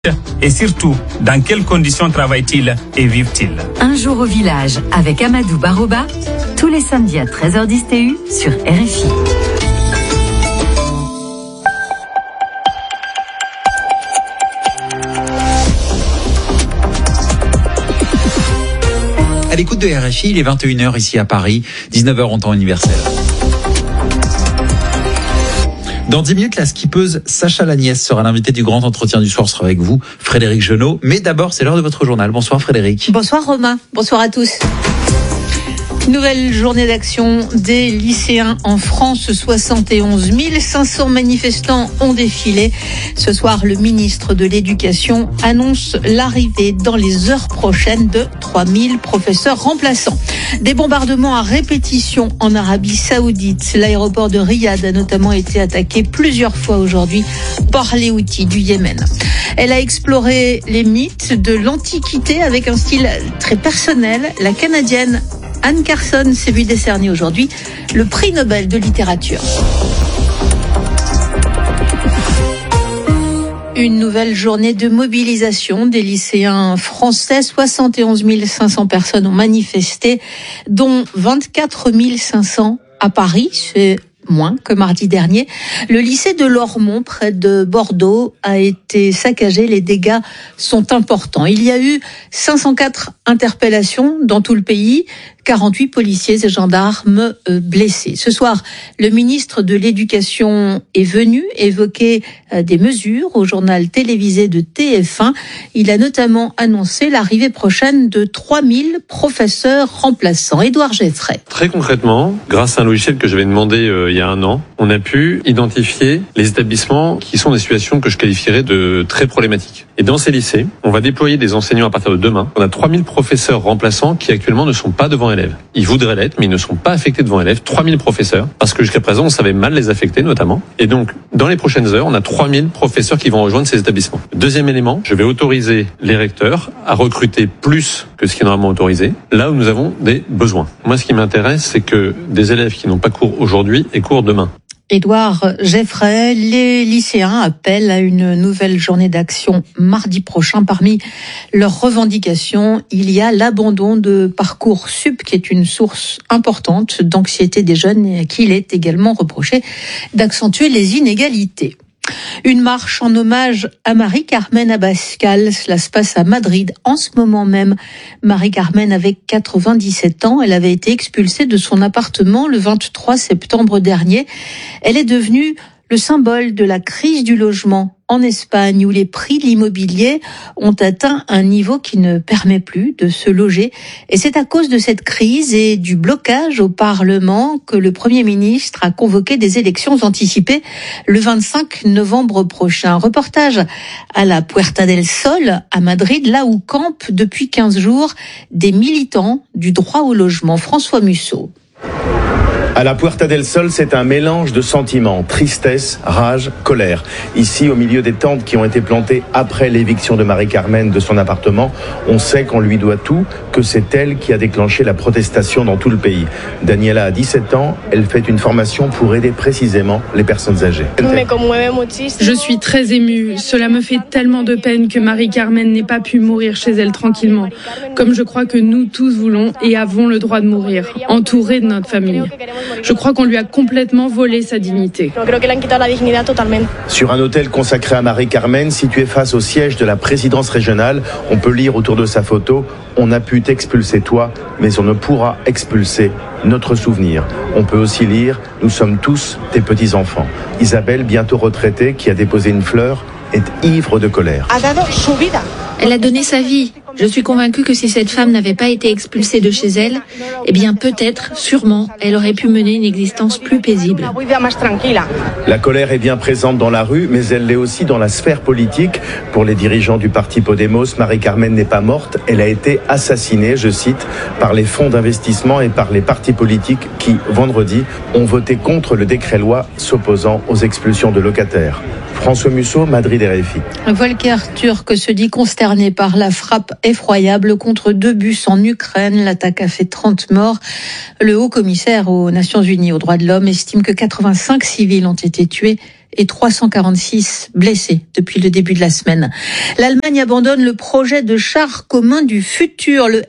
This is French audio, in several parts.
Et surtout, dans quelles conditions travaillent-ils et vivent-ils? Un jour au village avec Amadou Baroba, tous les samedis à 13h10 TU sur RFI. À l'écoute de RFI, il est 21h ici à Paris, 19h en temps universel. Dans 10 minutes, la skippeuse Sacha Lagnès sera l'invitée du grand entretien du soir. Sera avec vous, Frédéric Genot. Mais d'abord, c'est l'heure de votre journal. Bonsoir Frédéric. Bonsoir Romain. Bonsoir à tous. Nouvelle journée d'action des lycéens en France. 71 500 manifestants ont défilé. Ce soir, le ministre de l'Éducation annonce l'arrivée dans les heures prochaines de 3000 professeurs remplaçants. Des bombardements à répétition en Arabie Saoudite. L'aéroport de Riyad a notamment été attaqué plusieurs fois aujourd'hui par les Houthis du Yémen. Elle a exploré les mythes de l'Antiquité avec un style très personnel. La Canadienne Anne Carson s'est vue décerner aujourd'hui le prix Nobel de littérature. Une nouvelle journée de mobilisation des lycéens français. 71 500 personnes ont manifesté, dont 24 500 à Paris. C'est moins que mardi dernier. Le lycée de Lormont, près de Bordeaux, a été saccagé. Les dégâts sont importants. Il y a eu 504 interpellations dans tout le pays, 48 policiers et gendarmes blessés. Ce soir, le ministre de l'Éducation est venu évoquer des mesures au journal télévisé de TF1. Il a notamment annoncé l'arrivée prochaine de 3000 professeurs remplaçants. Édouard Geffray. Très concrètement, grâce à un logiciel que j'avais demandé il y a un an, on a pu identifier les établissements qui sont des situations que je qualifierais de très problématiques. Et dans ces lycées, on va déployer des enseignants à partir de demain. On a 3000 professeurs remplaçants qui actuellement ne sont pas devant élèves. Ils voudraient l'être, mais ils ne sont pas affectés devant élèves. 3000 professeurs, parce que jusqu'à présent, on savait mal les affecter notamment. Et donc, dans les prochaines heures, on a 3000 professeurs qui vont rejoindre ces établissements. Deuxième élément, je vais autoriser les recteurs à recruter plus que ce qui est normalement autorisé, là où nous avons des besoins. Moi, ce qui m'intéresse, c'est que des élèves qui n'ont pas cours aujourd'hui aient cours demain. Édouard Geffray, les lycéens appellent à une nouvelle journée d'action mardi prochain. Parmi leurs revendications, il y a l'abandon de Parcoursup, qui est une source importante d'anxiété des jeunes et à qui il est également reproché d'accentuer les inégalités. Une marche en hommage à Marie-Carmen Abascal. Cela se passe à Madrid en ce moment même. Marie-Carmen avait 97 ans. Elle avait été expulsée de son appartement le 23 septembre dernier. Elle est devenue le symbole de la crise du logement en Espagne, où les prix de l'immobilier ont atteint un niveau qui ne permet plus de se loger. Et c'est à cause de cette crise et du blocage au Parlement que le Premier ministre a convoqué des élections anticipées le 25 novembre prochain. Reportage à la Puerta del Sol, à Madrid, là où campent depuis 15 jours des militants du droit au logement. François Musso. À la Puerta del Sol, c'est un mélange de sentiments, tristesse, rage, colère. Ici, au milieu des tentes qui ont été plantées après l'éviction de Marie-Carmen de son appartement, on sait qu'on lui doit tout, que c'est elle qui a déclenché la protestation dans tout le pays. Daniela a 17 ans, elle fait une formation pour aider précisément les personnes âgées. Je suis très émue. Cela me fait tellement de peine que Marie-Carmen n'ait pas pu mourir chez elle tranquillement, comme je crois que nous tous voulons et avons le droit de mourir, entourés de notre famille. Je crois qu'on lui a complètement volé sa dignité. Sur un hôtel consacré à Marie-Carmen, situé face au siège de la présidence régionale, on peut lire autour de sa photo « On a pu t'expulser toi, mais on ne pourra expulser notre souvenir ». On peut aussi lire « Nous sommes tous tes petits-enfants ». Isabelle, bientôt retraitée, qui a déposé une fleur, est ivre de colère. Elle a donné sa vie. Je suis convaincue que si cette femme n'avait pas été expulsée de chez elle, eh bien peut-être, sûrement, elle aurait pu mener une existence plus paisible. La colère est bien présente dans la rue, mais elle l'est aussi dans la sphère politique. Pour les dirigeants du parti Podemos, Marie-Carmen n'est pas morte, elle a été assassinée, je cite, par les fonds d'investissement et par les partis politiques qui, vendredi, ont voté contre le décret-loi s'opposant aux expulsions de locataires. François Musso, Madrid RFI. Volker Turk se dit consterné par la frappe effroyable contre 2 bus en Ukraine. L'attaque a fait 30 morts. Le haut commissaire aux Nations Unies aux droits de l'homme estime que 85 civils ont été tués et 346 blessés depuis le début de la semaine. L'Allemagne abandonne le projet de char commun du futur, le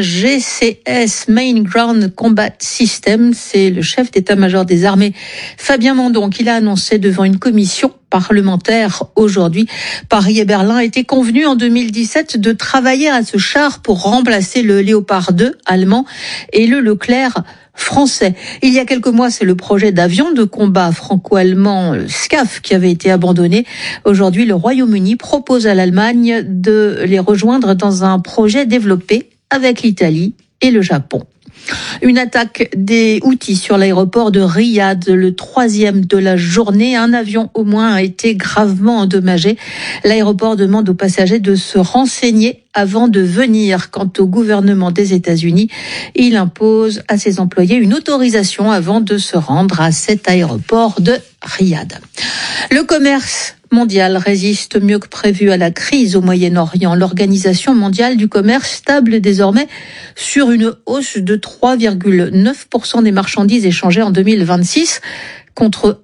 MGCS, Main Ground Combat System. C'est le chef d'état-major des armées, Fabien Mandon, qui l'a annoncé devant une commission parlementaire aujourd'hui. Paris et Berlin étaient convenus en 2017 de travailler à ce char pour remplacer le Léopard 2 allemand et le Leclerc français. Il y a quelques mois, c'est le projet d'avion de combat franco-allemand SCAF qui avait été abandonné. Aujourd'hui, le Royaume-Uni propose à l'Allemagne de les rejoindre dans un projet développé avec l'Italie et le Japon. Une attaque des Houthis sur l'aéroport de Riyad, le 3e de la journée. Un avion au moins a été gravement endommagé. L'aéroport demande aux passagers de se renseigner avant de venir. Quant au gouvernement des États-Unis, il impose à ses employés une autorisation avant de se rendre à cet aéroport de Riyad. Le commerce mondial résiste mieux que prévu à la crise au Moyen-Orient. L'Organisation mondiale du commerce table désormais sur une hausse de 3,9% des marchandises échangées en 2026 contre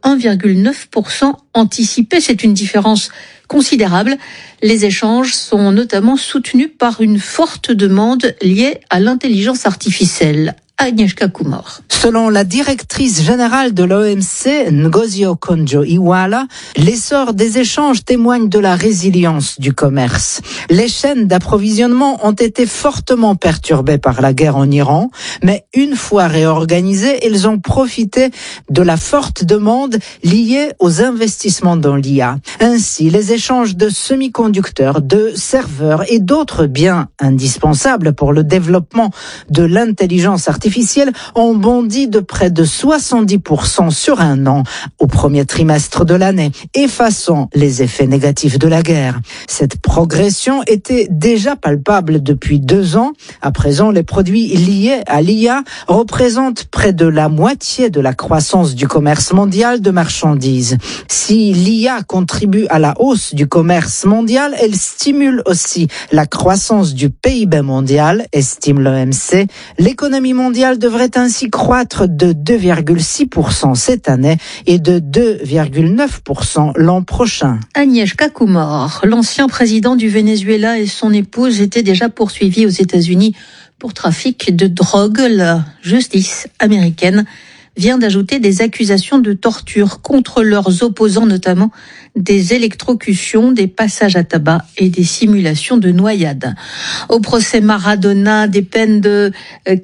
1,9% anticipé. C'est une différence considérable. Les échanges sont notamment soutenus par une forte demande liée à l'intelligence artificielle. Agnieszka Kumor. Selon la directrice générale de l'OMC, Ngozi Okonjo-Iweala, l'essor des échanges témoigne de la résilience du commerce. Les chaînes d'approvisionnement ont été fortement perturbées par la guerre en Iran, mais une fois réorganisées, elles ont profité de la forte demande liée aux investissements dans l'IA. Ainsi, les échanges de semi-conducteurs, de serveurs et d'autres biens indispensables pour le développement de l'intelligence artificielle ont bondi de près de 70% sur un an au premier trimestre de l'année, effaçant les effets négatifs de la guerre. Cette progression était déjà palpable depuis 2 ans. À présent, les produits liés à l'IA représentent près de la moitié de la croissance du commerce mondial de marchandises. Si l'IA contribue à la hausse du commerce mondial, elle stimule aussi la croissance du PIB mondial, estime l'OMC. L'économie mondiale devrait ainsi croître de 2,6% cette année et de 2,9% l'an prochain. Agnieszka Kumor, l'ancien président du Venezuela et son épouse étaient déjà poursuivis aux États-Unis pour trafic de drogue. La justice américaine vient d'ajouter des accusations de torture contre leurs opposants, notamment des électrocutions, des passages à tabac et des simulations de noyade. Au procès Maradona, des peines de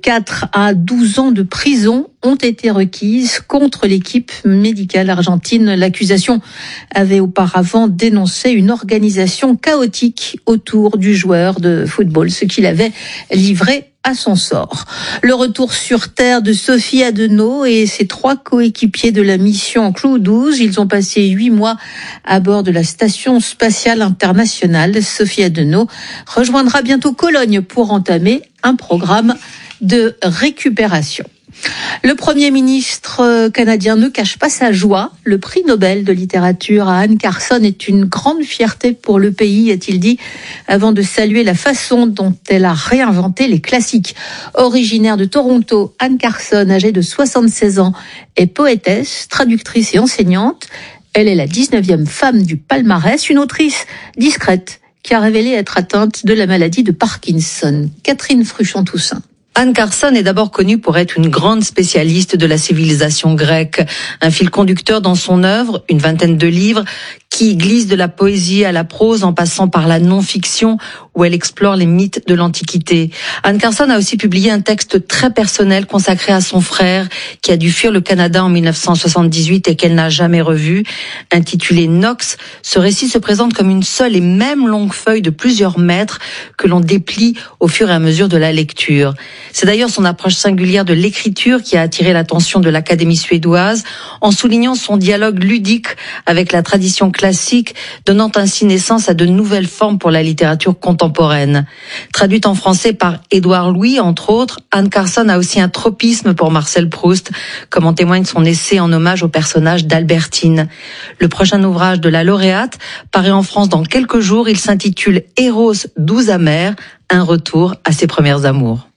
4 à 12 ans de prison ont été requises contre l'équipe médicale argentine. L'accusation avait auparavant dénoncé une organisation chaotique autour du joueur de football, ce qui l'avait livré à son sort. Le retour sur Terre de Sophie Adenau et ses 3 coéquipiers de la mission Crew 12. Ils ont passé 8 mois à bord de la Station spatiale internationale. Sophie Adenau rejoindra bientôt Cologne pour entamer un programme de récupération. Le Premier ministre canadien ne cache pas sa joie. Le prix Nobel de littérature à Anne Carson est une grande fierté pour le pays, a-t-il dit, avant de saluer la façon dont elle a réinventé les classiques. Originaire de Toronto, Anne Carson, âgée de 76 ans, est poétesse, traductrice et enseignante. Elle est la 19e femme du palmarès, une autrice discrète qui a révélé être atteinte de la maladie de Parkinson. Catherine Fruchon-Toussaint. Anne Carson est d'abord connue pour être une grande spécialiste de la civilisation grecque. Un fil conducteur dans son œuvre, une vingtaine de livres, qui glissent de la poésie à la prose en passant par la non-fiction où elle explore les mythes de l'Antiquité. Anne Carson a aussi publié un texte très personnel consacré à son frère qui a dû fuir le Canada en 1978 et qu'elle n'a jamais revu. Intitulé Nox, ce récit se présente comme une seule et même longue feuille de plusieurs mètres que l'on déplie au fur et à mesure de la lecture. C'est d'ailleurs son approche singulière de l'écriture qui a attiré l'attention de l'Académie suédoise en soulignant son dialogue ludique avec la tradition classique, donnant ainsi naissance à de nouvelles formes pour la littérature contemporaine. Traduite en français par Édouard Louis, entre autres, Anne Carson a aussi un tropisme pour Marcel Proust, comme en témoigne son essai en hommage au personnage d'Albertine. Le prochain ouvrage de la lauréate paraît en France dans quelques jours. Il s'intitule Eros 12 amers, un retour à ses premières amours.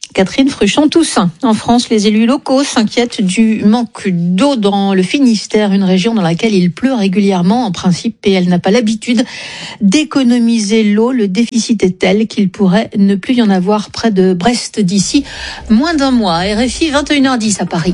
Catherine Fruchon-Toussaint. En France, les élus locaux s'inquiètent du manque d'eau dans le Finistère, une région dans laquelle il pleut régulièrement en principe et elle n'a pas l'habitude d'économiser l'eau. Le déficit est tel qu'il pourrait ne plus y en avoir près de Brest d'ici moins d'un mois. RFI 21h10 à Paris.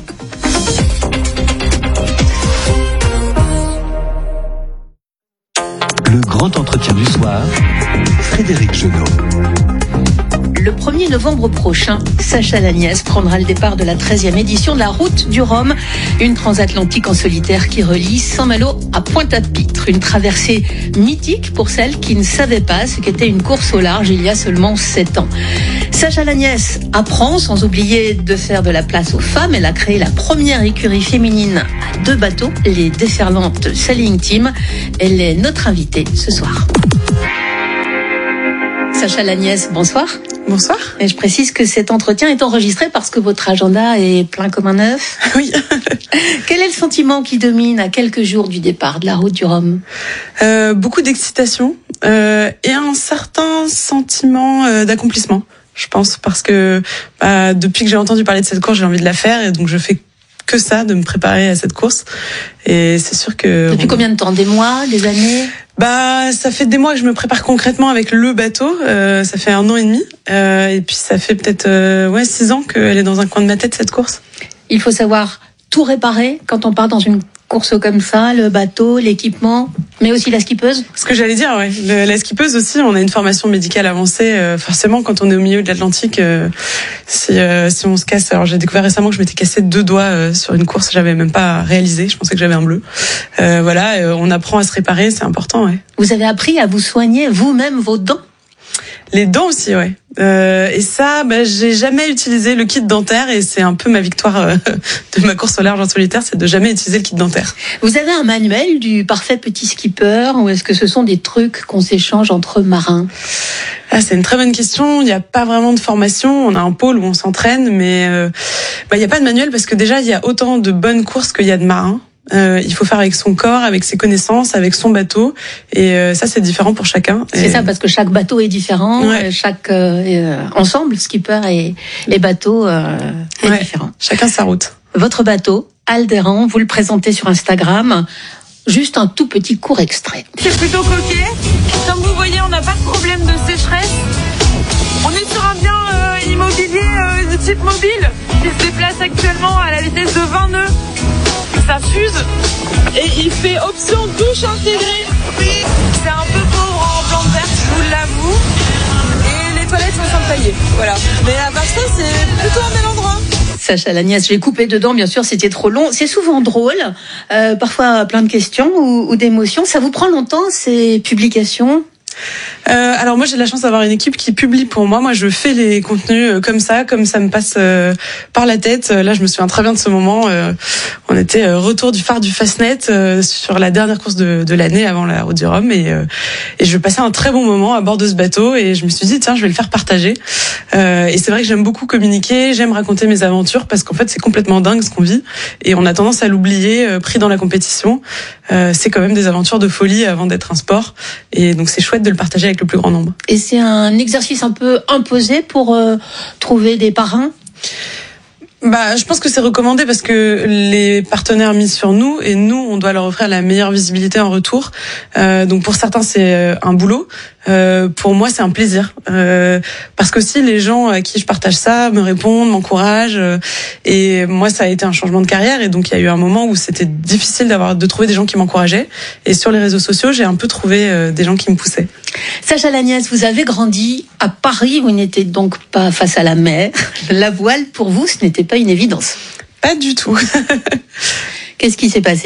Le grand entretien du soir, Frédéric Genot. Le 1er novembre prochain, Sacha Laniès prendra le départ de la 13e édition de la Route du Rhum, une transatlantique en solitaire qui relie Saint-Malo à Pointe-à-Pitre. Une traversée mythique pour celles qui ne savaient pas ce qu'était une course au large il y a seulement 7 ans. Sacha Laniès apprend, sans oublier de faire de la place aux femmes. Elle a créé la première écurie féminine à 2 bateaux, les déferlantes Sailing Team. Elle est notre invitée ce soir. Sacha Laniès, bonsoir. Bonsoir. Et je précise que cet entretien est enregistré parce que votre agenda est plein comme un œuf. Oui. Quel est le sentiment qui domine à quelques jours du départ de la Route du Rhum ? Beaucoup d'excitation et un certain sentiment d'accomplissement, je pense, parce que depuis que j'ai entendu parler de cette course, j'ai envie de la faire et donc je fais que ça, de me préparer à cette course. Et c'est sûr que... Depuis combien de temps ? Des mois, des années ? Ça fait des mois que je me prépare concrètement avec le bateau. Ça fait 1 an et demi. Et puis ça fait peut-être 6 ans qu'elle est dans un coin de ma tête, cette course. Il faut savoir tout réparer quand on part dans une course comme ça, le bateau, l'équipement, mais aussi la skippeuse. Ce que j'allais dire, ouais. La skippeuse aussi, on a une formation médicale avancée. Forcément, quand on est au milieu de l'Atlantique, si on se casse... Alors j'ai découvert récemment que je m'étais cassé 2 doigts sur une course, j'avais même pas réalisé, je pensais que j'avais un bleu. On apprend à se réparer, c'est important, ouais. Vous avez appris à vous soigner vous-même vos dents ? Les dents aussi, ouais. Et ça, j'ai jamais utilisé le kit dentaire et c'est un peu ma victoire de ma course au large en solitaire, c'est de jamais utiliser le kit dentaire. Vous avez un manuel du parfait petit skipper ou est-ce que ce sont des trucs qu'on s'échange entre marins ? C'est une très bonne question. Il n'y a pas vraiment de formation. On a un pôle où on s'entraîne, mais il n'y a pas de manuel parce que déjà il y a autant de bonnes courses qu'il y a de marins. Il faut faire avec son corps, avec ses connaissances, avec son bateau, et ça c'est différent pour chacun. C'est ça, parce que chaque bateau est différent, ouais. Chaque ensemble, skipper et bateau est différent. Chacun sa route. Votre bateau, Alderan, vous le présentez sur Instagram. Juste un tout petit court extrait. C'est plutôt coquet. Comme vous voyez, on n'a pas de problème de sécheresse. On est sur un bien immobilier de type mobile qui se déplace actuellement à la vitesse de 20 nœuds. Ça fuse et il fait option douche intégrée. C'est un peu pauvre en plante verte, je vous l'avoue. Et les toilettes sont sans tailler. Voilà. Mais à part ça, c'est plutôt un bel endroit. Sacha Laniès, j'ai coupé dedans, bien sûr, c'était trop long. C'est souvent drôle, parfois plein de questions ou d'émotions. Ça vous prend longtemps, ces publications ? Alors moi j'ai de la chance d'avoir une équipe qui publie pour moi. Moi je fais les contenus comme ça me passe par la tête. Là je me souviens très bien de ce moment. On était retour du phare du Fastnet sur la dernière course de l'année avant la Route du Rhum et je passais un très bon moment à bord de ce bateau et je me suis dit tiens je vais le faire partager. Et c'est vrai que j'aime beaucoup communiquer, j'aime raconter mes aventures parce qu'en fait c'est complètement dingue ce qu'on vit et on a tendance à l'oublier pris dans la compétition. C'est quand même des aventures de folie avant d'être un sport et donc c'est chouette de le partager avec le plus grand nombre. Et c'est un exercice un peu imposé pour trouver des parrains ? Je pense que c'est recommandé parce que les partenaires misent sur nous et nous, on doit leur offrir la meilleure visibilité en retour. Donc pour certains, c'est un boulot. Pour moi, c'est un plaisir. Parce que si les gens à qui je partage ça me répondent, m'encouragent, et moi, ça a été un changement de carrière et donc il y a eu un moment où c'était difficile de trouver des gens qui m'encourageaient. Et sur les réseaux sociaux, j'ai un peu trouvé des gens qui me poussaient. Sacha Laniès, vous avez grandi à Paris, vous n'étiez donc pas face à la mer. La voile, pour vous, ce n'était pas une évidence. Pas du tout. Qu'est-ce qui s'est passé ?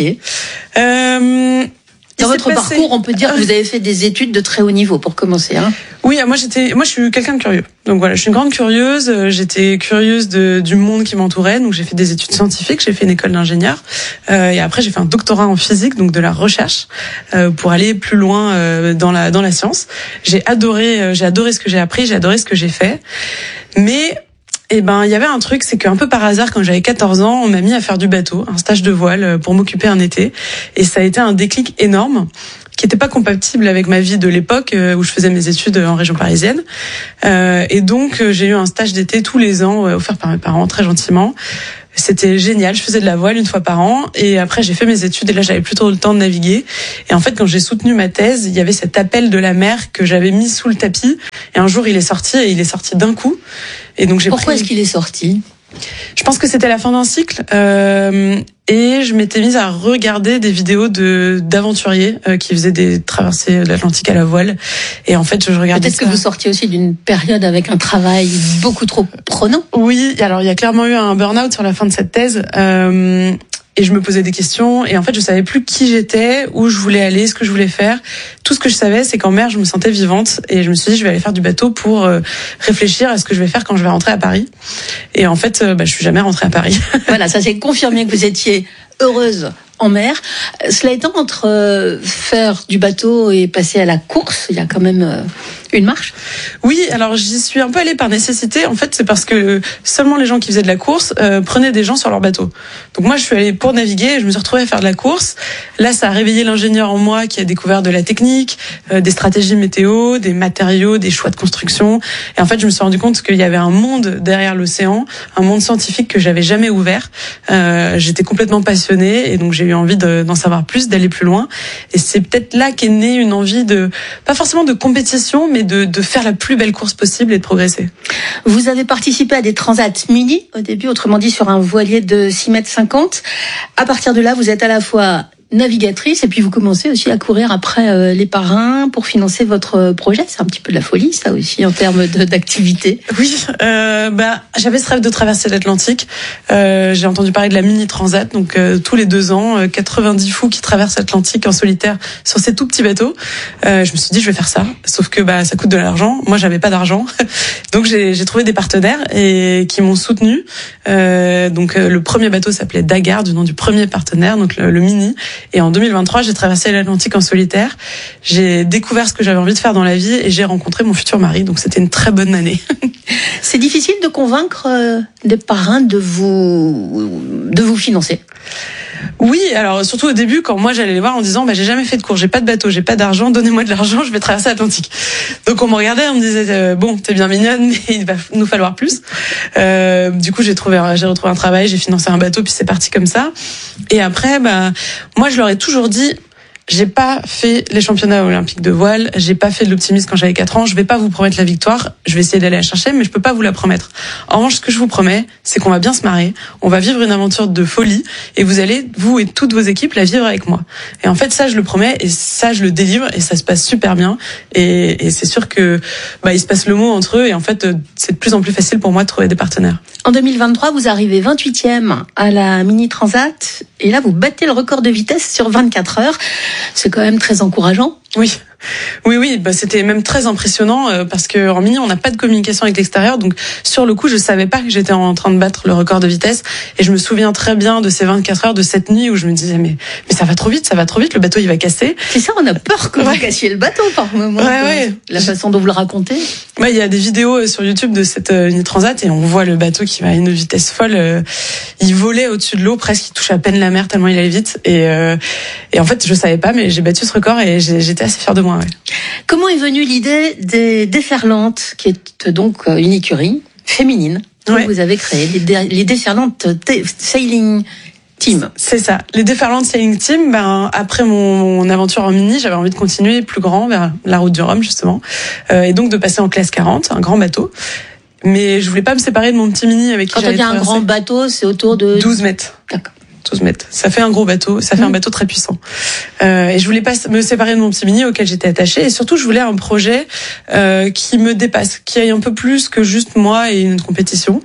Dans votre parcours, on peut dire que vous avez fait des études de très haut niveau, pour commencer. Oui, moi je suis quelqu'un de curieux. Donc voilà, je suis une grande curieuse. J'étais curieuse du monde qui m'entourait. Donc j'ai fait des études scientifiques, j'ai fait une école d'ingénieur. Et après j'ai fait un doctorat en physique, donc de la recherche, pour aller plus loin dans la science. J'ai adoré ce que j'ai appris, j'ai adoré ce que j'ai fait. Mais il y avait un truc, c'est qu'un peu par hasard, quand j'avais 14 ans, on m'a mis à faire du bateau, un stage de voile pour m'occuper un été. Et ça a été un déclic énorme qui était pas compatible avec ma vie de l'époque où je faisais mes études en région parisienne. Et donc j'ai eu un stage d'été tous les ans offert par mes parents très gentiment. C'était génial, je faisais de la voile une fois par an et après j'ai fait mes études et là j'avais plus trop le temps de naviguer. Et en fait quand j'ai soutenu ma thèse, il y avait cet appel de la mer que j'avais mis sous le tapis et un jour il est sorti et il est sorti d'un coup. Et donc Pourquoi est-ce qu'il est sorti ? Je pense que c'était la fin d'un cycle et je m'étais mise à regarder des vidéos d'aventuriers qui faisaient des traversées de l'Atlantique à la voile et en fait je regardais Peut-être que vous sortiez aussi d'une période avec un travail beaucoup trop prenant. Oui, alors il y a clairement eu un burn-out sur la fin de cette thèse et je me posais des questions et en fait je savais plus qui j'étais, où je voulais aller, ce que je voulais faire. Tout ce que je savais c'est qu'en mer je me sentais vivante et je me suis dit je vais aller faire du bateau pour réfléchir à ce que je vais faire quand je vais rentrer à Paris. Et en fait je suis jamais rentrée à Paris. Voilà, ça s'est confirmé que vous étiez heureuse en mer. Cela étant, entre faire du bateau et passer à la course, il y a quand même une marche. Oui, alors j'y suis un peu allée par nécessité. En fait, c'est parce que seulement les gens qui faisaient de la course prenaient des gens sur leur bateau. Donc moi, je suis allée pour naviguer et je me suis retrouvée à faire de la course. Là, ça a réveillé l'ingénieur en moi qui a découvert de la technique, des stratégies météo, des matériaux, des choix de construction. Et en fait, je me suis rendu compte qu'il y avait un monde derrière l'océan, un monde scientifique que j'avais jamais ouvert. J'étais complètement passionnée et donc j'ai eu envie d'en savoir plus, d'aller plus loin. Et c'est peut-être là qu'est née une envie pas forcément de compétition, mais de faire la plus belle course possible et de progresser. Vous avez participé à des transats mini au début, autrement dit sur un voilier de 6,50 mètres. À partir de là, vous êtes à la fois navigatrice et puis vous commencez aussi à courir après les parrains pour financer votre projet. C'est un petit peu de la folie, ça aussi, en termes d'activité. Oui, j'avais ce rêve de traverser l'Atlantique. J'ai entendu parler de la mini transat, donc tous les 2 ans, 90 fous qui traversent l'Atlantique en solitaire sur ces tout petits bateaux. Je me suis dit je vais faire ça, sauf que ça coûte de l'argent. Moi j'avais pas d'argent, donc j'ai trouvé des partenaires et qui m'ont soutenu. Donc le premier bateau s'appelait Dagar, du nom du premier partenaire, donc le mini. Et en 2023, j'ai traversé l'Atlantique en solitaire. J'ai découvert ce que j'avais envie de faire dans la vie et j'ai rencontré mon futur mari. Donc c'était une très bonne année. C'est difficile de convaincre des parrains de vous financer. Oui, alors surtout au début, quand moi j'allais les voir en disant j'ai jamais fait de cours, j'ai pas de bateau, j'ai pas d'argent, donnez-moi de l'argent, je vais traverser l'Atlantique. Donc on me regardait, on me disait t'es bien mignonne, mais il va nous falloir plus. Du coup j'ai retrouvé un travail, j'ai financé un bateau, puis c'est parti comme ça. Et après moi je leur ai toujours dit j'ai pas fait les championnats olympiques de voile, j'ai pas fait de l'optimisme quand j'avais 4 ans, je vais pas vous promettre la victoire, je vais essayer d'aller la chercher, mais je peux pas vous la promettre. En revanche, ce que je vous promets, c'est qu'on va bien se marrer, on va vivre une aventure de folie, et vous allez, vous et toutes vos équipes, la vivre avec moi. Et en fait, ça, je le promets, et ça, je le délivre, et ça se passe super bien, et c'est sûr que, il se passe le mot entre eux, et en fait, c'est de plus en plus facile pour moi de trouver des partenaires. En 2023, vous arrivez 28e à la Mini Transat, et là, vous battez le record de vitesse sur 24 heures. C'est quand même très encourageant. Oui, c'était même très impressionnant parce que en mini on n'a pas de communication avec l'extérieur, donc sur le coup je savais pas que j'étais en train de battre le record de vitesse et je me souviens très bien de ces 24 heures, de cette nuit où je me disais mais ça va trop vite, le bateau il va casser. C'est ça, on a peur que vous cassiez le bateau par moment. La façon dont vous le racontez. Il y a des vidéos sur YouTube de cette Mini Transat et on voit le bateau qui va à une vitesse folle. Il volait au-dessus de l'eau, presque il touche à peine la mer tellement il allait vite et en fait je savais pas, mais j'ai battu ce record et j'étais assez fière de moi. Ouais. Comment est venue l'idée des Déferlantes, qui est donc une écurie féminine que vous avez créée, les Déferlantes Sailing Team? C'est ça, les Déferlantes Sailing Team. Après mon aventure en mini, j'avais envie de continuer plus grand vers la route du Rhum justement, et donc de passer en classe 40, un grand bateau. Mais je voulais pas me séparer de mon petit mini avec qui j'allais traverser. Quand on dit un grand bateau, c'est autour de 12 mètres. D'accord. 12 mètres. Ça fait un gros bateau, ça fait un bateau très puissant. Et je voulais pas me séparer de mon petit mini auquel j'étais attachée. Et surtout, je voulais un projet qui me dépasse, qui aille un peu plus que juste moi et une compétition.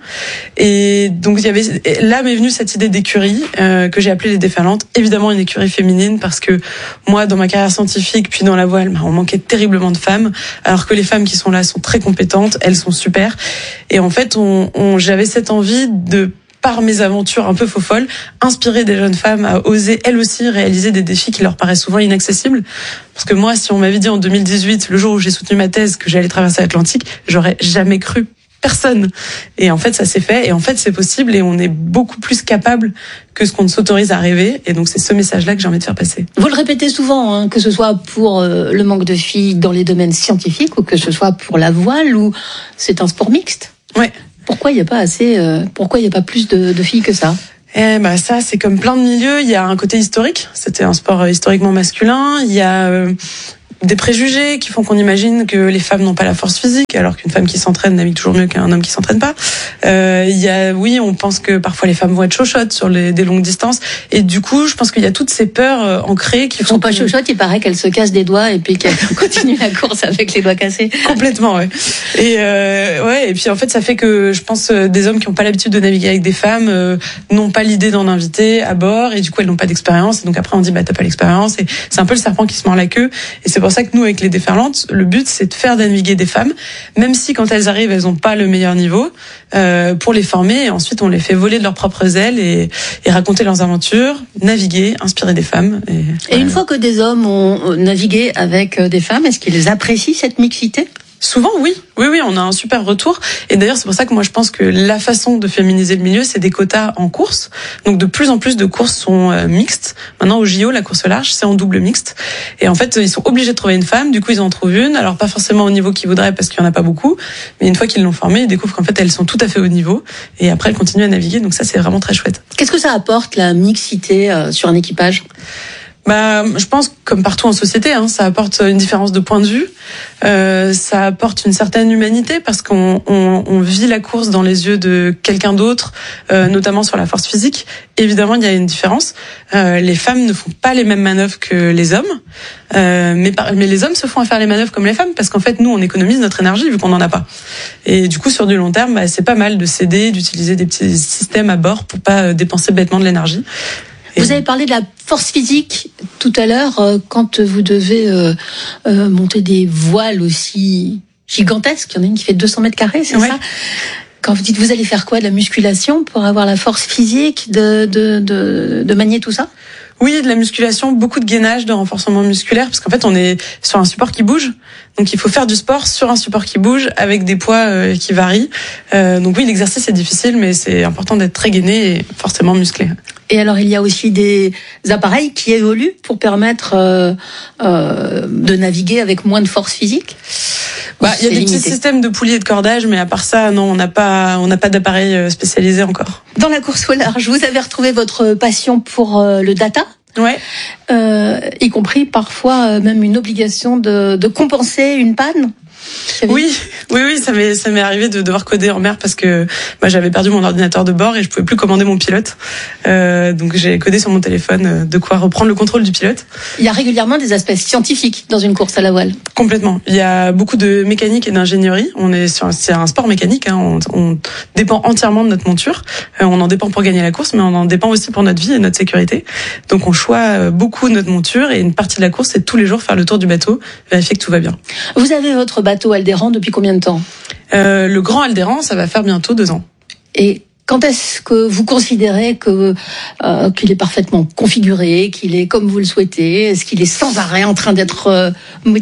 Et donc, là m'est venue cette idée d'écurie que j'ai appelée les Déferlantes. Évidemment, une écurie féminine parce que moi, dans ma carrière scientifique, puis dans la voile, on manquait terriblement de femmes. Alors que les femmes qui sont là sont très compétentes, elles sont super. Et en fait, j'avais cette envie de, par mes aventures un peu faux-folles, inspirer des jeunes femmes à oser elles aussi réaliser des défis qui leur paraissent souvent inaccessibles. Parce que moi, si on m'avait dit en 2018, le jour où j'ai soutenu ma thèse, que j'allais traverser l'Atlantique, j'aurais jamais cru. personne. Et en fait, ça s'est fait. Et en fait, c'est possible et on est beaucoup plus capable que ce qu'on s'autorise à rêver. Et donc, c'est ce message-là que j'ai envie de faire passer. Vous le répétez souvent, hein, que ce soit pour le manque de filles dans les domaines scientifiques ou que ce soit pour la voile ou c'est un sport mixte. Ouais. Pourquoi il n'y a pas plus de filles que ça? Ça, c'est comme plein de milieux. Il y a un côté historique. C'était un sport historiquement masculin. Il y a des préjugés qui font qu'on imagine que les femmes n'ont pas la force physique, alors qu'une femme qui s'entraîne navigue toujours mieux qu'un homme qui s'entraîne pas. On pense que parfois les femmes vont être chochottes sur des longues distances, et du coup, je pense qu'il y a toutes ces peurs ancrées qui font. Elles sont pas chochottes, il paraît qu'elles se cassent des doigts et puis qu'elles continuent la course avec les doigts cassés. Complètement, ouais. Et puis en fait, ça fait que je pense des hommes qui n'ont pas l'habitude de naviguer avec des femmes n'ont pas l'idée d'en inviter à bord, et du coup elles n'ont pas d'expérience, et donc après on dit t'as pas l'expérience, et c'est un peu le serpent qui se mord la queue, et c'est pour ça que nous, avec les déferlantes, le but, c'est de faire naviguer des femmes, même si quand elles arrivent, elles n'ont pas le meilleur niveau, pour les former, et ensuite on les fait voler de leurs propres ailes et raconter leurs aventures, naviguer, inspirer des femmes. Et une fois que des hommes ont navigué avec des femmes, est-ce qu'ils apprécient cette mixité ? Souvent, oui, on a un super retour. Et d'ailleurs, c'est pour ça que moi, je pense que la façon de féminiser le milieu, c'est des quotas en course. Donc, de plus en plus de courses sont mixtes. Maintenant, au JO, la course au large, c'est en double mixte. Et en fait, ils sont obligés de trouver une femme. Du coup, ils en trouvent une. Alors, pas forcément au niveau qu'ils voudraient parce qu'il y en a pas beaucoup. Mais une fois qu'ils l'ont formée, ils découvrent qu'en fait, elles sont tout à fait au niveau. Et après, elles continuent à naviguer. Donc ça, c'est vraiment très chouette. Qu'est-ce que ça apporte, la mixité sur un équipage ? Je pense, comme partout en société, ça apporte une différence de point de vue. Ça apporte une certaine humanité parce qu'on vit la course dans les yeux de quelqu'un d'autre, notamment sur la force physique. Évidemment, il y a une différence. Les femmes ne font pas les mêmes manœuvres que les hommes, mais les hommes se font à faire les manœuvres comme les femmes parce qu'en fait, nous, on économise notre énergie vu qu'on n'en a pas. Et du coup, sur du long terme, c'est pas mal de s'aider, d'utiliser des petits systèmes à bord pour pas dépenser bêtement de l'énergie. Vous avez parlé de la force physique tout à l'heure, quand vous devez monter des voiles aussi gigantesques. Il y en a une qui fait 200 mètres carrés, c'est ça ? Quand vous dites, vous allez faire quoi ? De la musculation pour avoir la force physique de manier tout ça ? Oui, de la musculation, beaucoup de gainage, de renforcement musculaire, parce qu'en fait, on est sur un support qui bouge. Donc, il faut faire du sport sur un support qui bouge, avec des poids qui varient. Donc oui, l'exercice est difficile, mais c'est important d'être très gainé et forcément musclé. Et alors, il y a aussi des appareils qui évoluent pour permettre de naviguer avec moins de force physique ? Il y a des petits systèmes de poulies et de cordage, mais à part ça, non, on n'a pas d'appareil spécialisé encore. Dans la course au large, vous avez retrouvé votre passion pour le data ? Ouais. Y compris parfois même une obligation de compenser une panne. Oui, ça m'est arrivé de devoir coder en mer parce que j'avais perdu mon ordinateur de bord et je pouvais plus commander mon pilote. Donc j'ai codé sur mon téléphone de quoi reprendre le contrôle du pilote. Il y a régulièrement des aspects scientifiques dans une course à la voile. Complètement. Il y a beaucoup de mécanique et d'ingénierie. C'est un sport mécanique. On dépend entièrement de notre monture. On en dépend pour gagner la course, mais on en dépend aussi pour notre vie et notre sécurité. Donc on choisit beaucoup notre monture et une partie de la course, c'est tous les jours faire le tour du bateau, vérifier que tout va bien. Vous avez votre bateau Aldéran depuis combien de temps ? Le grand Aldéran, ça va faire bientôt 2 ans. Et quand est-ce que vous considérez qu'il est parfaitement configuré, qu'il est comme vous le souhaitez ? Est-ce qu'il est sans arrêt en train d'être modifié ?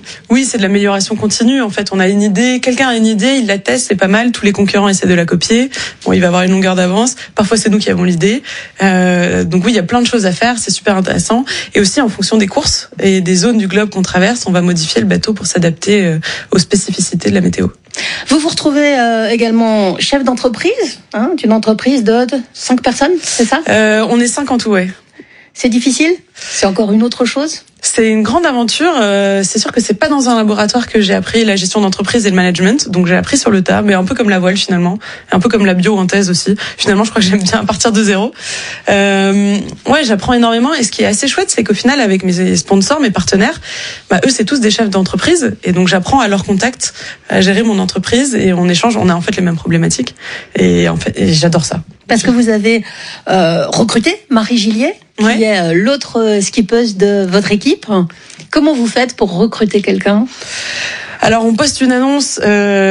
Oui, c'est de l'amélioration continue. En fait, on a une idée, quelqu'un a une idée, il la teste, c'est pas mal. Tous les concurrents essaient de la copier. Bon, il va avoir une longueur d'avance. Parfois, c'est nous qui avons l'idée. Donc oui, il y a plein de choses à faire. C'est super intéressant. Et aussi, en fonction des courses et des zones du globe qu'on traverse, on va modifier le bateau pour s'adapter aux spécificités de la météo. Vous vous retrouvez également chef d'entreprise, d'une entreprise de 5 personnes, c'est ça ? On est 5 en tout, ouais. C'est difficile ? C'est encore une autre chose ? C'est une grande aventure. C'est sûr que c'est pas dans un laboratoire que j'ai appris la gestion d'entreprise et le management. Donc j'ai appris sur le tas, mais un peu comme la voile finalement, et un peu comme la bio en thèse aussi. Finalement, je crois que j'aime bien partir de zéro. J'apprends énormément. Et ce qui est assez chouette, c'est qu'au final, avec mes sponsors, mes partenaires, eux, c'est tous des chefs d'entreprise, et donc j'apprends à leur contact à gérer mon entreprise, et on échange. On a en fait les mêmes problématiques, et j'adore ça. Parce que vous avez recruté Marie Gillier, qui est l'autre skippeuse de votre équipe. Comment vous faites pour recruter quelqu'un ? Alors, on poste une annonce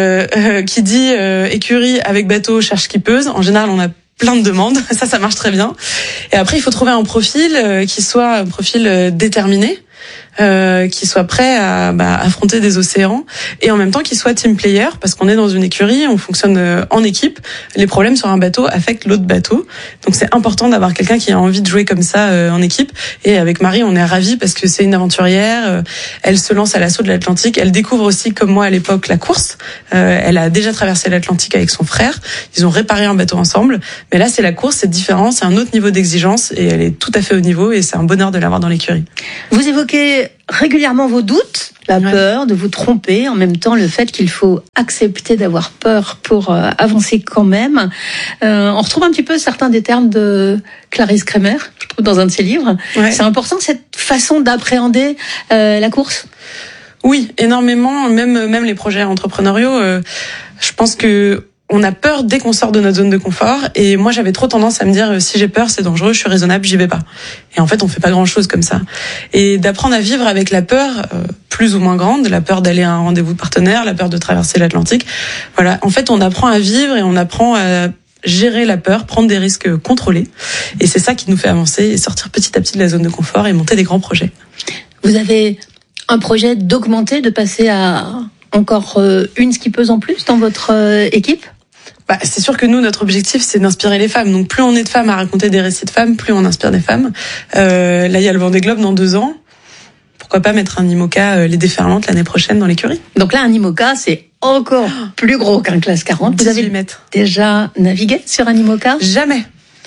qui dit écurie avec bateau cherche skippeuse. En général, on a plein de demandes. Ça marche très bien. Et après, il faut trouver un profil qui soit un profil déterminé. qui soit prêt à affronter des océans, et en même temps qui soit team player, parce qu'on est dans une écurie, on fonctionne en équipe. Les problèmes sur un bateau affectent l'autre bateau, donc c'est important d'avoir quelqu'un qui a envie de jouer comme ça en équipe. Et avec Marie, on est ravis parce que c'est une aventurière. Elle se lance à l'assaut de l'Atlantique. Elle découvre aussi, comme moi à l'époque, la course. Elle a déjà traversé l'Atlantique avec son frère. Ils ont réparé un bateau ensemble. Mais là, c'est la course, c'est différent, c'est un autre niveau d'exigence, et elle est tout à fait au niveau, et c'est un bonheur de l'avoir dans l'écurie. Vous évoquez régulièrement vos doutes, la peur de vous tromper, en même temps le fait qu'il faut accepter d'avoir peur pour avancer quand même. On retrouve un petit peu certains des termes de Clarisse Kremer, je trouve, dans un de ses livres. Ouais. C'est important cette façon d'appréhender la course. Oui, énormément. Même les projets entrepreneuriaux, je pense que on a peur dès qu'on sort de notre zone de confort. Et moi, j'avais trop tendance à me dire, si j'ai peur, c'est dangereux, je suis raisonnable, j'y vais pas. Et en fait, on fait pas grand-chose comme ça. Et d'apprendre à vivre avec la peur, plus ou moins grande, la peur d'aller à un rendez-vous de partenaire, la peur de traverser l'Atlantique. Voilà. En fait, on apprend à vivre et on apprend à gérer la peur, prendre des risques contrôlés. Et c'est ça qui nous fait avancer et sortir petit à petit de la zone de confort et monter des grands projets. Vous avez un projet d'augmenter, de passer à encore une skippeuse en plus dans votre équipe ? C'est sûr que nous, notre objectif, c'est d'inspirer les femmes. Donc, plus on est de femmes à raconter des récits de femmes, plus on inspire des femmes. Là, il y a le Vendée Globe dans 2 ans. Pourquoi pas mettre un IMOCA, les déferlantes, l'année prochaine dans l'écurie ? Donc là, un IMOCA, c'est encore plus gros qu'un classe 40. Vous avez déjà navigué sur un IMOCA ? Jamais.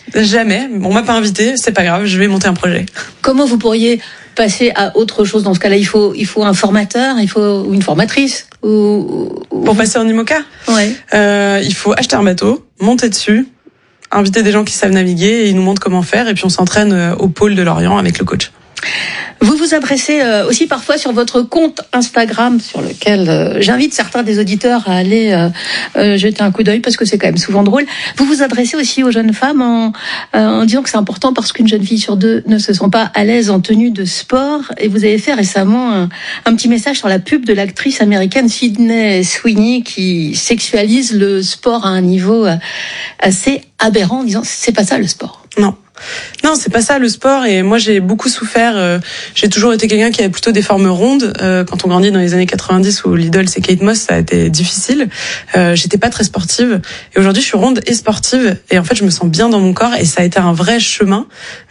On m'a pas invité, c'est pas grave, je vais monter un projet. Comment vous pourriez passer à autre chose dans ce cas-là ? Il faut un formateur, ou une formatrice Pour passer en IMOCA ? Ouais. Il faut acheter un bateau, monter dessus, inviter des gens qui savent naviguer et ils nous montrent comment faire, et puis on s'entraîne au pôle de Lorient avec le coach. Vous vous adressez aussi parfois sur votre compte Instagram, sur lequel j'invite certains des auditeurs à aller jeter un coup d'œil parce que c'est quand même souvent drôle. Vous vous adressez aussi aux jeunes femmes en disant que c'est important parce qu'une jeune fille sur 2 ne se sent pas à l'aise en tenue de sport. Et vous avez fait récemment un petit message sur la pub de l'actrice américaine Sydney Sweeney qui sexualise le sport à un niveau assez aberrant en disant c'est pas ça le sport. Non, c'est pas ça le sport. Et moi, j'ai beaucoup souffert. J'ai toujours été quelqu'un qui avait plutôt des formes rondes. Quand on grandit dans les années 90 où l'idole c'est Kate Moss, ça a été difficile. J'étais pas très sportive. Et aujourd'hui, je suis ronde et sportive. Et en fait, je me sens bien dans mon corps. Et ça a été un vrai chemin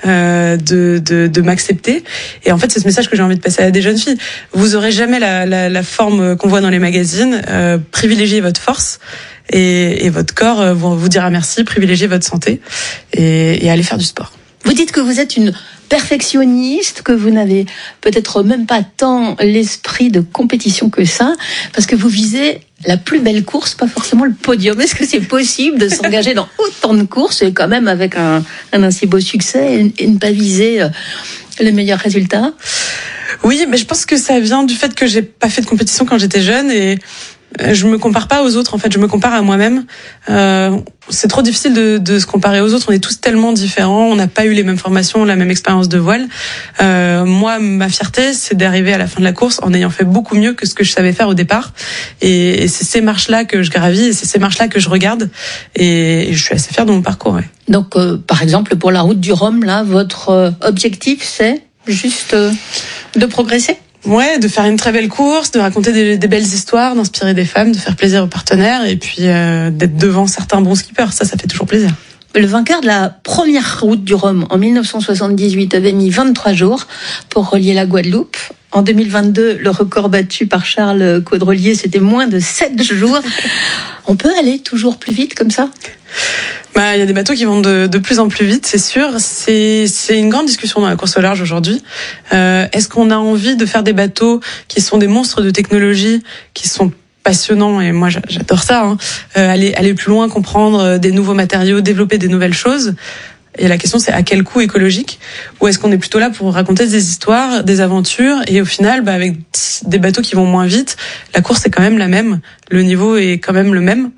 de m'accepter. Et en fait, c'est ce message que j'ai envie de passer à des jeunes filles. Vous aurez jamais la forme qu'on voit dans les magazines. Privilégiez votre force. Et votre corps vous dira merci, privilégiez votre santé et allez faire du sport. Vous dites que vous êtes une perfectionniste, que vous n'avez peut-être même pas tant l'esprit de compétition que ça, parce que vous visez la plus belle course, pas forcément le podium. Est-ce que c'est possible de s'engager dans autant de courses et quand même avec un assez beau succès et ne pas viser les meilleurs résultats ? Oui, mais je pense que ça vient du fait que j'ai pas fait de compétition quand j'étais jeune et je me compare pas aux autres, en fait, je me compare à moi-même. C'est trop difficile de se comparer aux autres, on est tous tellement différents, on n'a pas eu les mêmes formations, la même expérience de voile. Moi, ma fierté, c'est d'arriver à la fin de la course en ayant fait beaucoup mieux que ce que je savais faire au départ. Et c'est ces marches-là que je gravis, et c'est ces marches-là que je regarde, et je suis assez fière de mon parcours. Ouais. Donc, par exemple, pour la route du Rhum, là, votre objectif, c'est juste de progresser ? Ouais, de faire une très belle course, de raconter des belles histoires, d'inspirer des femmes, de faire plaisir aux partenaires et puis d'être devant certains bons skippers, ça fait toujours plaisir. Le vainqueur de la première route du Rhum en 1978 avait mis 23 jours pour relier la Guadeloupe. En 2022, le record battu par Charles Caudrelier, c'était moins de 7 jours. On peut aller toujours plus vite comme ça ? Il y a des bateaux qui vont de plus en plus vite, c'est sûr. C'est une grande discussion dans la course au large aujourd'hui. Est-ce qu'on a envie de faire des bateaux qui sont des monstres de technologie, qui sont passionnants, et moi j'adore ça, aller plus loin, comprendre des nouveaux matériaux, développer des nouvelles choses. Et la question, c'est à quel coût écologique ? Ou est-ce qu'on est plutôt là pour raconter des histoires, des aventures, et au final, avec des bateaux qui vont moins vite, la course est quand même la même, le niveau est quand même le même.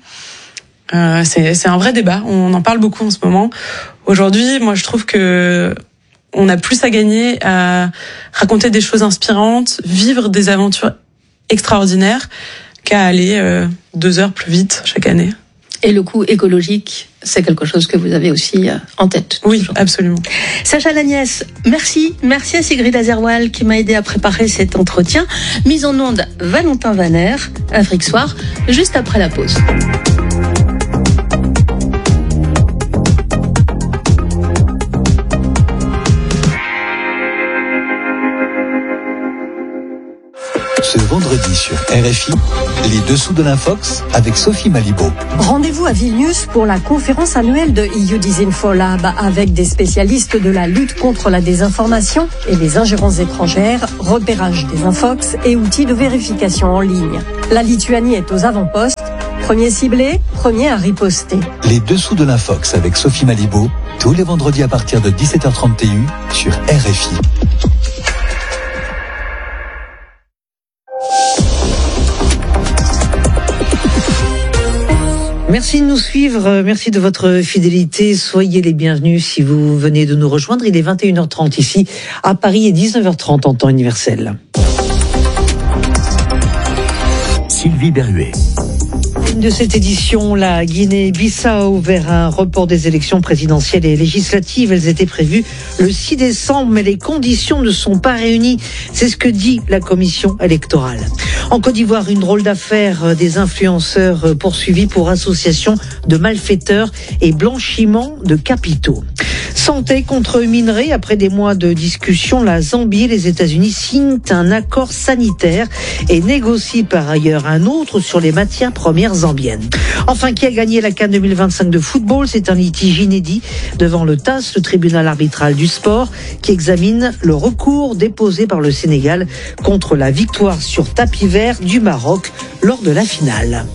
C'est un vrai débat, on en parle beaucoup en ce moment. Aujourd'hui, moi je trouve que on a plus à gagner à raconter des choses inspirantes, vivre des aventures extraordinaires, qu'à aller 2 heures plus vite chaque année. Et le coût écologique, c'est quelque chose que vous avez aussi en tête. Oui, toujours. Absolument. Sacha Lagnès, merci. Merci à Sigrid Azerwal qui m'a aidé à préparer cet entretien. Mise en onde, Valentin Vaner, Afrique Soir, juste après la pause. Ce vendredi sur RFI, les dessous de l'Infox avec Sophie Malibaud. Rendez-vous à Vilnius pour la conférence annuelle de EU Disinfolab avec des spécialistes de la lutte contre la désinformation et les ingérences étrangères, repérage des infox et outils de vérification en ligne. La Lituanie est aux avant-postes, premier ciblé, premier à riposter. Les dessous de l'Infox avec Sophie Malibaud, tous les vendredis à partir de 17h30 TU sur RFI. Merci de nous suivre, merci de votre fidélité. Soyez les bienvenus si vous venez de nous rejoindre. Il est 21h30 ici à Paris et 19h30 en temps universel. Sylvie Berruet. De cette édition, la Guinée-Bissau vers un report des élections présidentielles et législatives. Elles étaient prévues le 6 décembre, mais les conditions ne sont pas réunies. C'est ce que dit la commission électorale. En Côte d'Ivoire, une drôle d'affaire des influenceurs poursuivis pour association de malfaiteurs et blanchiment de capitaux. Santé contre minerais, après des mois de discussion, la Zambie et les États-Unis signent un accord sanitaire et négocient par ailleurs un autre sur les matières premières zambiennes. Enfin, qui a gagné la CAN 2025 de football? C'est un litige inédit devant le TAS, le tribunal arbitral du sport, qui examine le recours déposé par le Sénégal contre la victoire sur tapis vert du Maroc lors de la finale.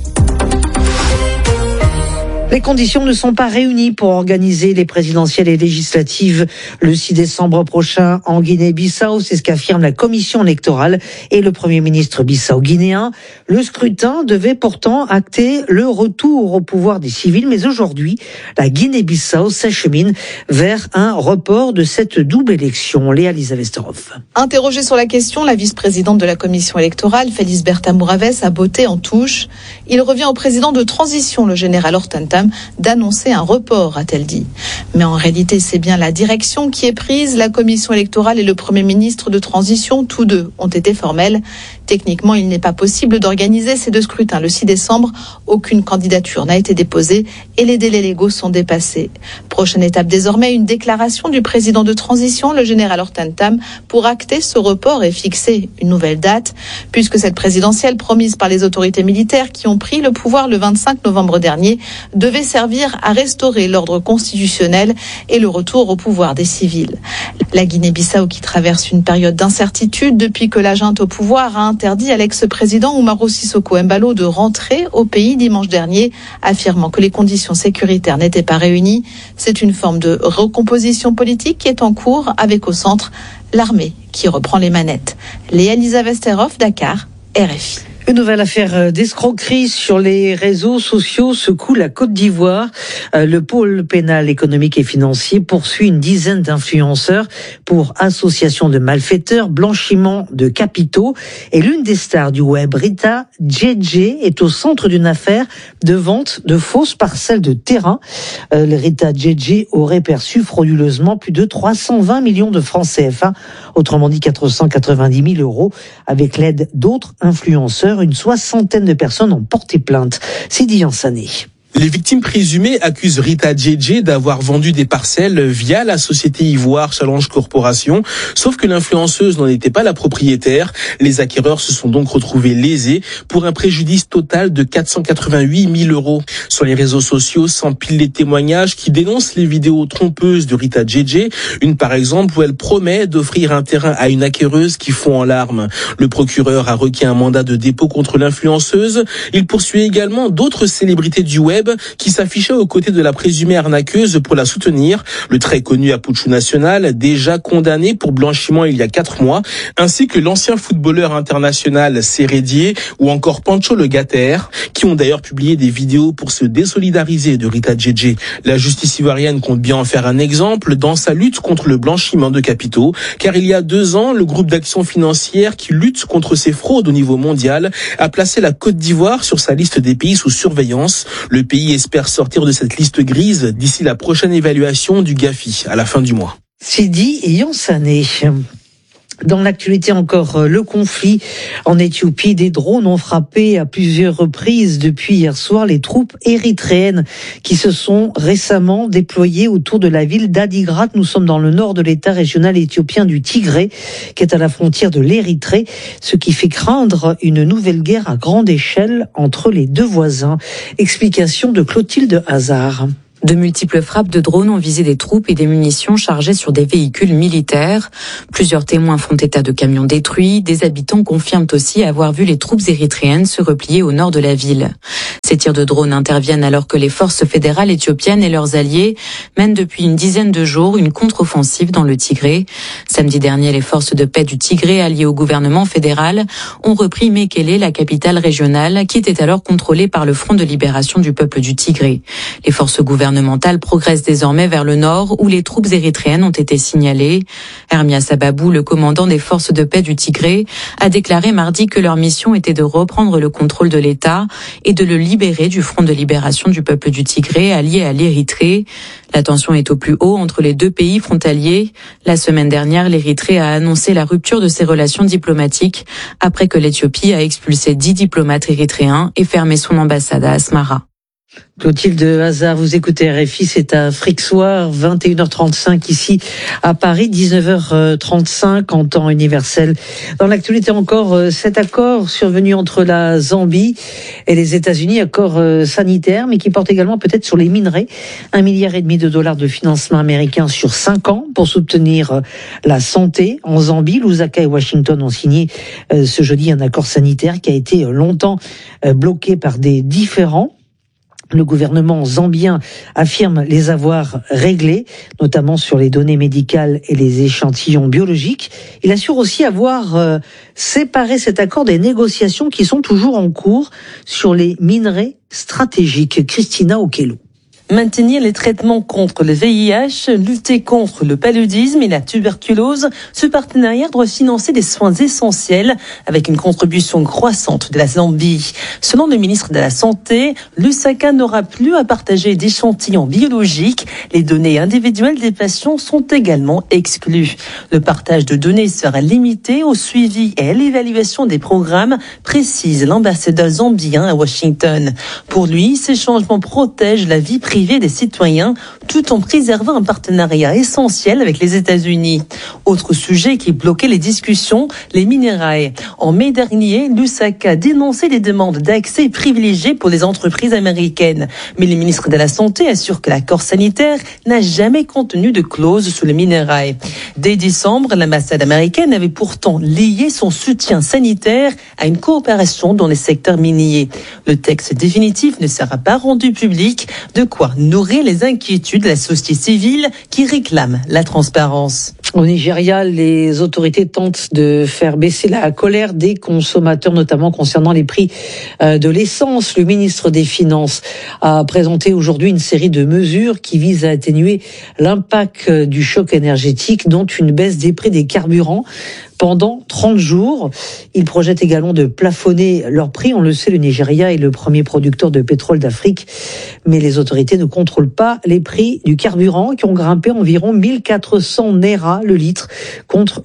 Les conditions ne sont pas réunies pour organiser les présidentielles et législatives le 6 décembre prochain en Guinée-Bissau. C'est ce qu'affirme la commission électorale et le premier ministre bissau-guinéen. Le scrutin devait pourtant acter le retour au pouvoir des civils, mais aujourd'hui, la Guinée-Bissau s'achemine vers un report de cette double élection. Léa-Lisa Westerhoff. Interrogée sur la question, la vice-présidente de la commission électorale, Felisberta Mouraves, a botté en touche. Il revient au président de transition, le général Hortentam, d'annoncer un report, a-t-elle dit. Mais en réalité, c'est bien la direction qui est prise. La commission électorale et le premier ministre de transition, tous deux, ont été formels. Techniquement, il n'est pas possible d'organiser ces deux scrutins le 6 décembre. Aucune candidature n'a été déposée et les délais légaux sont dépassés. Prochaine étape désormais, une déclaration du président de transition, le général Hortentam, pour acter ce report et fixer une nouvelle date, puisque cette présidentielle promise par les autorités militaires qui ont pris le pouvoir le 25 novembre dernier devait servir à restaurer l'ordre constitutionnel et le retour au pouvoir des civils. La Guinée-Bissau, qui traverse une période d'incertitude depuis que la junte au pouvoir a interdit à l'ex-président Umaro Sissoko Embalo de rentrer au pays dimanche dernier, affirmant que les conditions sécuritaires n'étaient pas réunies. C'est une forme de recomposition politique qui est en cours, avec au centre l'armée qui reprend les manettes. Léa-Lisa Westerhoff, Dakar, RFI. Une nouvelle affaire d'escroquerie sur les réseaux sociaux secoue la Côte d'Ivoire. Le pôle pénal économique et financier poursuit une dizaine d'influenceurs pour association de malfaiteurs, blanchiment de capitaux. Et l'une des stars du web, Rita JJ, est au centre d'une affaire de vente de fausses parcelles de terrain. Rita JJ aurait perçu frauduleusement plus de 320 millions de francs CFA, autrement dit 490 000 euros, avec l'aide d'autres influenceurs. Une soixantaine de personnes ont porté plainte. Sidi Yansané. Les victimes présumées accusent Rita JJ d'avoir vendu des parcelles via la société Ivoire Challenge Corporation, sauf que l'influenceuse n'en était pas la propriétaire. Les acquéreurs se sont donc retrouvés lésés pour un préjudice total de 488 000 euros. Sur les réseaux sociaux s'empilent les témoignages qui dénoncent les vidéos trompeuses de Rita JJ. Une par exemple où elle promet d'offrir un terrain à une acquéreuse qui fond en larmes. Le procureur a requis un mandat de dépôt contre l'influenceuse. Il poursuit également d'autres célébrités du web qui s'affichait aux côtés de la présumée arnaqueuse pour la soutenir. Le très connu Apuchu National, déjà condamné pour blanchiment il y a 4 mois, ainsi que l'ancien footballeur international Sérédier ou encore Pancho Le Gatter, qui ont d'ailleurs publié des vidéos pour se désolidariser de Rita JJ. La justice ivoirienne compte bien en faire un exemple dans sa lutte contre le blanchiment de capitaux, car il y a 2 ans, le groupe d'action financière qui lutte contre ces fraudes au niveau mondial a placé la Côte d'Ivoire sur sa liste des pays sous surveillance. Le pays pays espère sortir de cette liste grise d'ici la prochaine évaluation du GAFI à la fin du mois. Sidi Yansane. Dans l'actualité encore, le conflit en Éthiopie, des drones ont frappé à plusieurs reprises depuis hier soir les troupes érythréennes qui se sont récemment déployées autour de la ville d'Adigrat. Nous sommes dans le nord de l'État régional éthiopien du Tigré, qui est à la frontière de l'Érythrée, ce qui fait craindre une nouvelle guerre à grande échelle entre les deux voisins. Explication de Clotilde Hazard. De multiples frappes de drones ont visé des troupes et des munitions chargées sur des véhicules militaires. Plusieurs témoins font état de camions détruits. Des habitants confirment aussi avoir vu les troupes érythréennes se replier au nord de la ville. Ces tirs de drones interviennent alors que les forces fédérales éthiopiennes et leurs alliés mènent depuis une dizaine de jours une contre-offensive dans le Tigré. Samedi dernier, les forces de paix du Tigré alliées au gouvernement fédéral ont repris Mekele, la capitale régionale, qui était alors contrôlée par le Front de libération du peuple du Tigré. Les forces gouvernementales progressent désormais vers le nord où les troupes érythréennes ont été signalées. Ermias Ababou, le commandant des forces de paix du Tigré, a déclaré mardi que leur mission était de reprendre le contrôle de l'État et de le libérer du Front de libération du peuple du Tigré allié à l'Érythrée. La tension est au plus haut entre les deux pays frontaliers. La semaine dernière, l'Érythrée a annoncé la rupture de ses relations diplomatiques après que l'Éthiopie a expulsé 10 diplomates érythréens et fermé son ambassade à Asmara. Clotilde Hazard, vous écoutez RFI, c'est à Frick Soir, 21h35 ici à Paris, 19h35 en temps universel. Dans l'actualité encore, cet accord survenu entre la Zambie et les États-Unis, accord sanitaire, mais qui porte également peut-être sur les minerais. $1,5 milliard de financement américain sur 5 ans pour soutenir la santé en Zambie. Lusaka et Washington ont signé ce jeudi un accord sanitaire qui a été longtemps bloqué par des différends. Le gouvernement zambien affirme les avoir réglés, notamment sur les données médicales et les échantillons biologiques. Il assure aussi avoir séparé cet accord des négociations qui sont toujours en cours sur les minerais stratégiques. Christina Okelo. Maintenir les traitements contre le VIH, lutter contre le paludisme et la tuberculose, ce partenariat doit financer des soins essentiels avec une contribution croissante de la Zambie. Selon le ministre de la Santé, Lusaka n'aura plus à partager d'échantillons biologiques. Les données individuelles des patients sont également exclues. Le partage de données sera limité au suivi et à l'évaluation des programmes, précise l'ambassadeur zambien à Washington. Pour lui, ces changements protègent la vie privée des citoyens tout en préservant un partenariat essentiel avec les États-Unis. Autre sujet qui bloquait les discussions, les minerais. En mai dernier, Lusaka dénonçait les demandes d'accès privilégié pour les entreprises américaines. Mais le ministre de la Santé assure que l'accord sanitaire n'a jamais contenu de clause sur les minerais. Dès décembre, l'ambassade américaine avait pourtant lié son soutien sanitaire à une coopération dans les secteurs miniers. Le texte définitif ne sera pas rendu public, de quoi nourrir les inquiétudes de la société civile qui réclame la transparence. Au Nigeria, les autorités tentent de faire baisser la colère des consommateurs, notamment concernant les prix de l'essence. Le ministre des Finances a présenté aujourd'hui une série de mesures qui visent à atténuer l'impact du choc énergétique, dont une baisse des prix des carburants pendant 30 jours. Il projette également de plafonner leurs prix. On le sait, le Nigeria est le premier producteur de pétrole d'Afrique. Mais les autorités ne contrôlent pas les prix du carburant qui ont grimpé environ 1400 naira le litre contre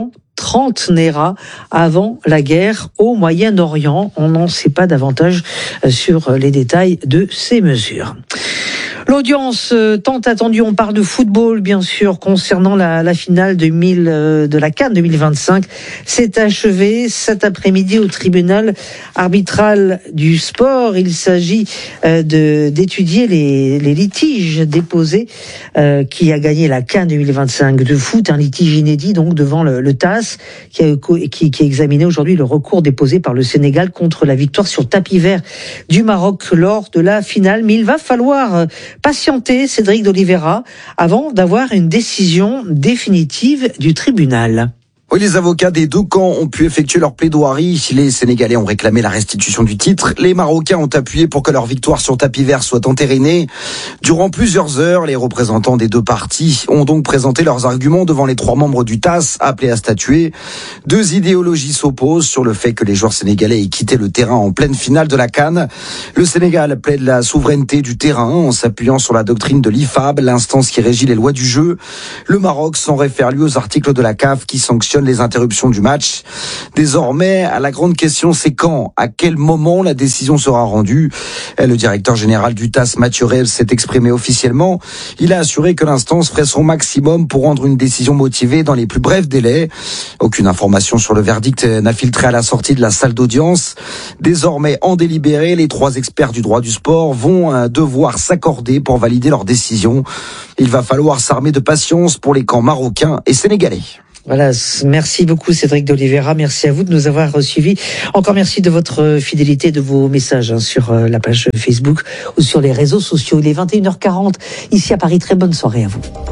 830 naira avant la guerre au Moyen-Orient. On n'en sait pas davantage sur les détails de ces mesures. L'audience tant attendue, on parle de football bien sûr, concernant la finale de la CAN 2025, s'est achevée cet après-midi au tribunal arbitral du sport. Il s'agit d'étudier les litiges déposés, qui a gagné la CAN 2025 de foot, un litige inédit donc devant le TAS, qui a examiné aujourd'hui le recours déposé par le Sénégal contre la victoire sur tapis vert du Maroc lors de la finale. Mais il va falloir patienter, Cédric d'Oliveira, avant d'avoir une décision définitive du tribunal. Oui, les avocats des deux camps ont pu effectuer leur plaidoirie. Les Sénégalais ont réclamé la restitution du titre. Les Marocains ont appuyé pour que leur victoire sur tapis vert soit entérinée. Durant plusieurs heures, les représentants des deux parties ont donc présenté leurs arguments devant les 3 membres du TAS appelés à statuer. 2 idéologies s'opposent sur le fait que les joueurs sénégalais aient quitté le terrain en pleine finale de la CAN. Le Sénégal plaide la souveraineté du terrain en s'appuyant sur la doctrine de l'IFAB, l'instance qui régit les lois du jeu. Le Maroc s'en réfère lui aux articles de la CAF qui sanctionnent les interruptions du match. Désormais, la grande question, c'est quand, à quel moment la décision sera rendue. Le directeur général du TAS, Mathieu Reyes, s'est exprimé officiellement. Il a assuré que l'instance ferait son maximum pour rendre une décision motivée dans les plus brefs délais. Aucune information sur le verdict n'a filtré à la sortie de la salle d'audience. Désormais, en délibéré, les 3 experts du droit du sport vont devoir s'accorder pour valider leur décision. Il va falloir s'armer de patience pour les camps marocains et sénégalais. Voilà, merci beaucoup Cédric d'Oliveira, merci à vous de nous avoir suivis. Encore merci de votre fidélité, de vos messages sur la page Facebook ou sur les réseaux sociaux. Il est 21h40 ici à Paris, très bonne soirée à vous.